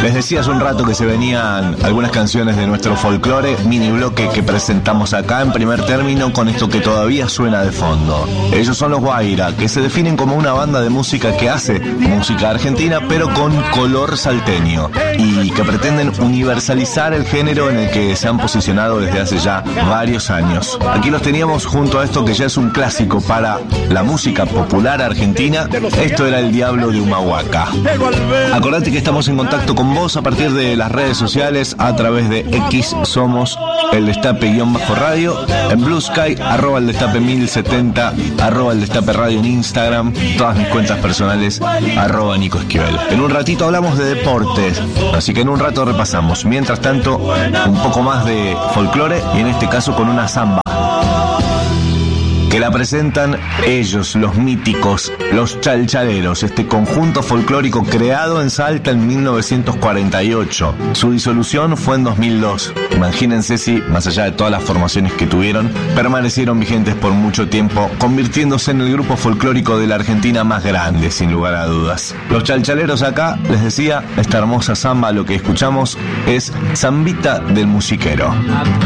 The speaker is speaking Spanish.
Les decía hace un rato que se venían algunas canciones de nuestro folclore, mini bloque que presentamos acá en primer término con esto que todavía suena de fondo. Ellos son los Guaira, que se definen como una banda de música que hace música argentina pero con color salteño y que pretenden universalizar el género en el que se han posicionado desde hace ya varios años. Aquí los teníamos junto a esto que ya es un clásico para la música popular argentina. Esto era El Diablo de Humahuaca. Acordate que estamos en contacto con vos a partir de las redes sociales a través de X somos El Destape-radio, en Blue Sky @El Destape 1070, @El Destape Radio en Instagram, todas mis cuentas personales @Nico Esquivel. En un ratito hablamos de deportes, así que en un rato repasamos. Mientras tanto, un poco más de folclore y en este caso con una samba que la presentan ellos, los míticos, los Chalchaleros, este conjunto folclórico creado en Salta en 1948. Su disolución fue en 2002. Imagínense si, más allá de todas las formaciones que tuvieron, permanecieron vigentes por mucho tiempo, convirtiéndose en el grupo folclórico de la Argentina más grande, sin lugar a dudas. Los Chalchaleros acá, les decía, esta hermosa samba, lo que escuchamos es Zambita del Musiquero.